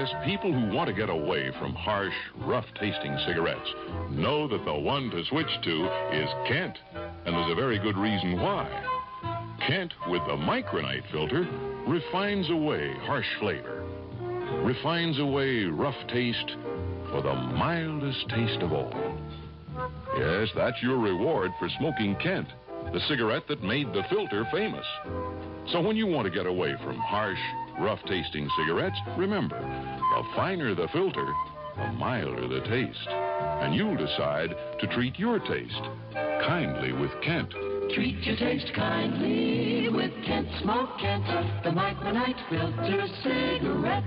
Yes, people who want to get away from harsh, rough-tasting cigarettes know that the one to switch to is Kent. And there's a very good reason why. Kent, with the Micronite filter, refines away harsh flavor, refines away rough taste for the mildest taste of all. Yes, that's your reward for smoking Kent, the cigarette that made the filter famous. So when you want to get away from harsh, rough-tasting cigarettes, remember, the finer the filter, the milder the taste. And you'll decide to treat your taste kindly with Kent. Treat your taste kindly with Kent. Smoke Kent, the Micronite filter cigarette.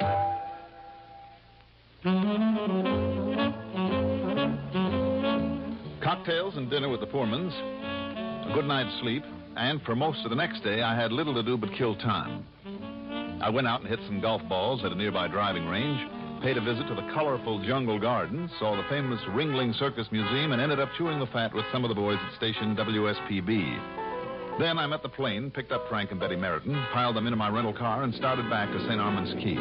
Cocktails and dinner with the Foreman's, a good night's sleep, and for most of the next day, I had little to do but kill time. I went out and hit some golf balls at a nearby driving range, paid a visit to the colorful Jungle Gardens, saw the famous Ringling Circus Museum, and ended up chewing the fat with some of the boys at station WSPB. Then I met the plane, picked up Frank and Betty Meriton, piled them into my rental car, and started back to St. Armand's Key.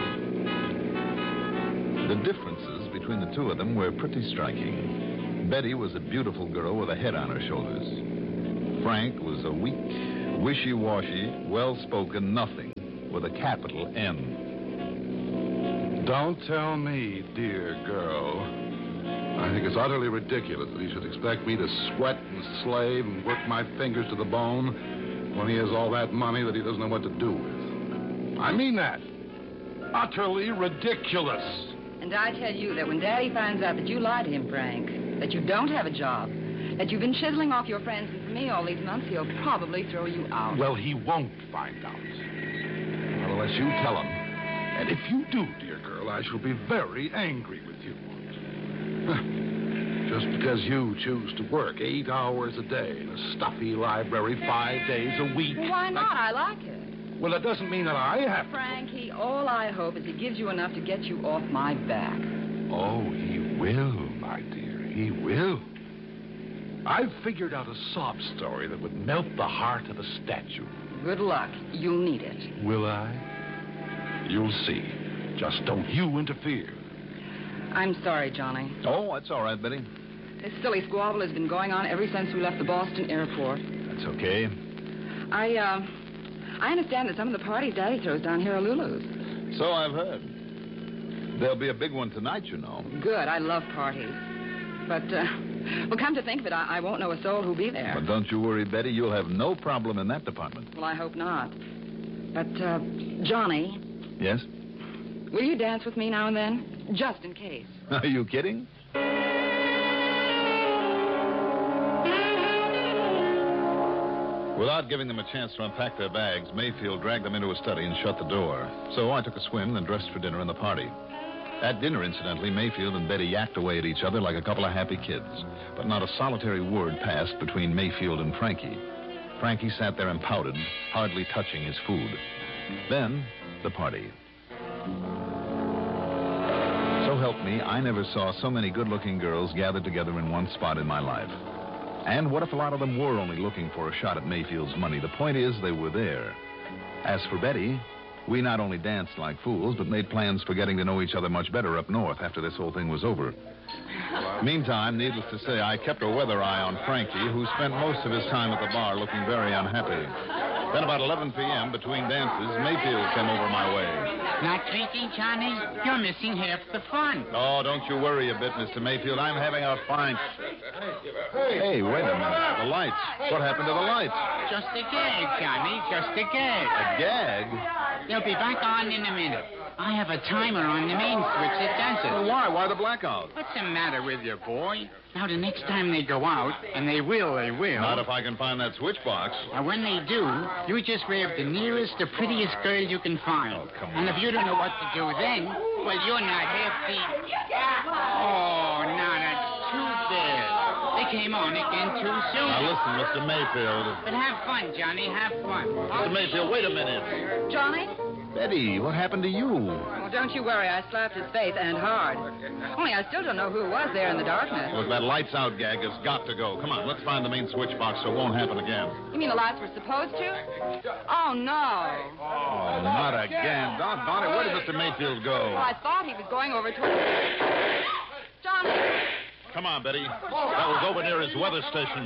The differences between the two of them were pretty striking. Betty was a beautiful girl with a head on her shoulders. Frank was a weak, wishy-washy, well-spoken nothing with a capital N. Don't tell me, dear girl. I think it's utterly ridiculous that he should expect me to sweat and slave and work my fingers to the bone when he has all that money that he doesn't know what to do with. I mean that. Utterly ridiculous. And I tell you that when Daddy finds out that you lied to him, Frank, that you don't have a job, that you've been chiseling off your friends and for me all these months, he'll probably throw you out. Well, he won't find out. Not unless you tell him. And if you do, dear girl, I shall be very angry with you. Just because you choose to work 8 hours a day in a stuffy library 5 days a week. Well, why not? I like it. Well, that doesn't mean that I have to. Frankie, all I hope is he gives you enough to get you off my back. Oh, he will, my dear. He will. I've figured out a sob story that would melt the heart of a statue. Good luck. You'll need it. Will I? You'll see. Just don't you interfere. I'm sorry, Johnny. Oh, that's all right, Betty. This silly squabble has been going on ever since we left the Boston airport. That's okay. I understand that some of the parties Daddy throws down here are Lulu's. So I've heard. There'll be a big one tonight, you know. Good. I love parties. But, well, come to think of it, I won't know a soul who'll be there. But don't you worry, Betty. You'll have no problem in that department. Well, I hope not. But, Johnny. Yes? Will you dance with me now and then? Just in case. Are you kidding? Without giving them a chance to unpack their bags, Mayfield dragged them into a study and shut the door. So I took a swim and dressed for dinner and the party. At dinner, incidentally, Mayfield and Betty yacked away at each other like a couple of happy kids. But not a solitary word passed between Mayfield and Frankie. Frankie sat there and pouted, hardly touching his food. Then, the party. So help me, I never saw so many good-looking girls gathered together in one spot in my life. And what if a lot of them were only looking for a shot at Mayfield's money? The point is, they were there. As for Betty, we not only danced like fools, but made plans for getting to know each other much better up north after this whole thing was over. Meantime, needless to say, I kept a weather eye on Frankie, who spent most of his time at the bar looking very unhappy. Then about 11 p.m., between dances, Mayfield came over my way. Not drinking, Johnny? You're missing half the fun. Oh, don't you worry a bit, Mr. Mayfield. I'm having a fine... Hey, wait a minute. The lights. What happened to the lights? Just a gag, Johnny. Just a gag. A gag? They'll be back on in a minute. I have a timer on the main switch that does it. Well, why? Why the blackout? What's the matter with you, boy? Now, the next time they go out, and they will. Not if I can find that switch box. Now, when they do, you just grab the nearest, the prettiest girl you can find. Oh, come And on. if you don't know what to do then, well, you're not half the... Oh, now that's too bad. They came on again too soon. Now, listen, Mr. Mayfield. But have fun, Johnny. Have fun. Mr. Mayfield, wait a minute. Johnny? Betty, what happened to you? Well, don't you worry. I slapped his face, and hard. Only I still don't know who it was there in the darkness. Look, that lights out gag has got to go. Come on, let's find the main switch box so it won't happen again. You mean the lights were supposed to? Oh, no. Oh, not again. Doggone it, where did Mr. Mayfield go? Well, I thought he was going over toward... Johnny! Come on, Betty. That was over near his weather station.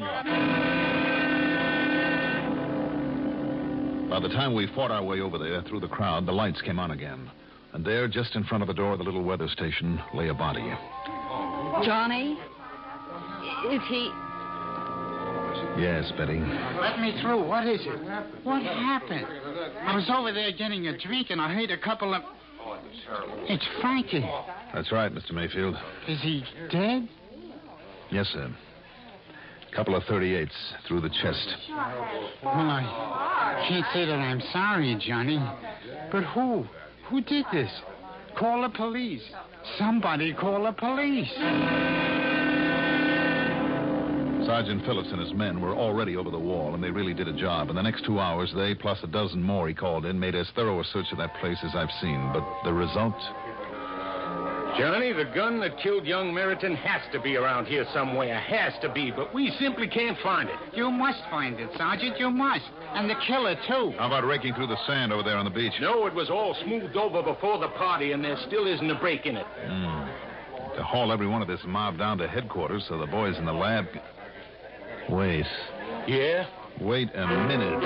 By the time we fought our way over there through the crowd, the lights came on again. And there, just in front of the door of the little weather station, lay a body. Johnny? Is he... Yes, Betty. Let me through. What is it? What happened? I was over there getting a drink, and I heard a couple of... It's Frankie. That's right, Mr. Mayfield. Is he dead? Yes, sir. Couple of 38s through the chest. Well, I can't say that I'm sorry, Johnny. But who? Who did this? Call the police. Somebody call the police. Sergeant Phillips and his men were already over the wall, and they really did a job. In the next 2 hours, they, plus a dozen more he called in, made as thorough a search of that place as I've seen. But the result... Johnny, the gun that killed young Meriton has to be around here somewhere. Has to be, but we simply can't find it. You must find it, Sergeant. You must. And the killer, too. How about raking through the sand over there on the beach? No, it was all smoothed over before the party, and there still isn't a break in it. To haul every one of this mob down to headquarters so the boys in the lab... Wait. Yeah? Wait a minute.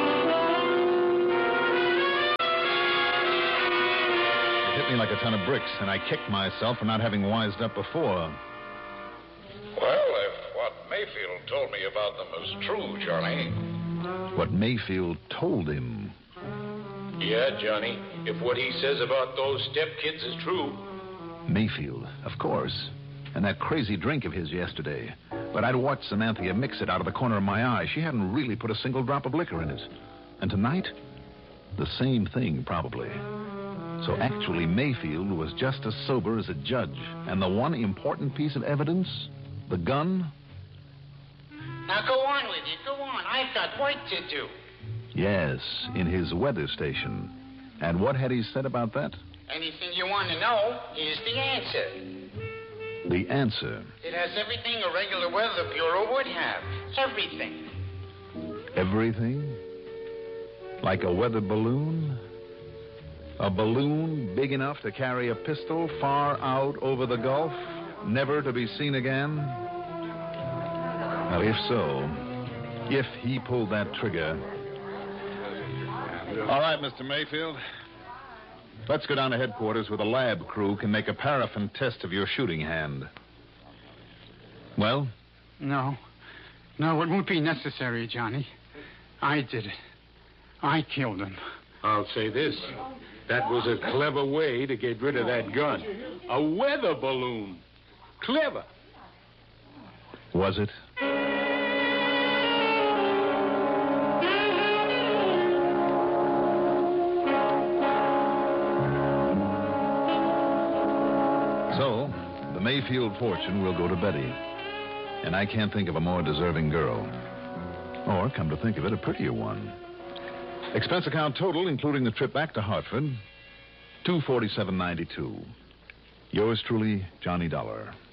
It hit me like a ton of bricks, and I kicked myself for not having wised up before. Well, if what Mayfield told me about them is true, Johnny. What Mayfield told him. Yeah, Johnny. If what he says about those stepkids is true. Mayfield, of course. And that crazy drink of his yesterday. But I'd watched Samantha mix it out of the corner of my eye. She hadn't really put a single drop of liquor in it. And tonight, the same thing, probably. So actually, Mayfield was just as sober as a judge. And the one important piece of evidence, the gun... Now go on with it. Go on. I've got work to do. Yes, in his weather station. And what had he said about that? Anything you want to know is the answer. The answer. It has everything a regular weather bureau would have. Everything. Everything? Like a weather balloon? A balloon big enough to carry a pistol far out over the Gulf, never to be seen again? Now, if so, if he pulled that trigger... All right, Mr. Mayfield. Let's go down to headquarters where the lab crew can make a paraffin test of your shooting hand. Well? No, it won't be necessary, Johnny. I did it. I killed him. I'll say this. That was a clever way to get rid of that gun. A weather balloon. Clever. Was it? So, the Mayfield fortune will go to Betty. And I can't think of a more deserving girl. Or, come to think of it, a prettier one. Expense account total, including the trip back to Hartford, $247.92. Yours truly, Johnny Dollar.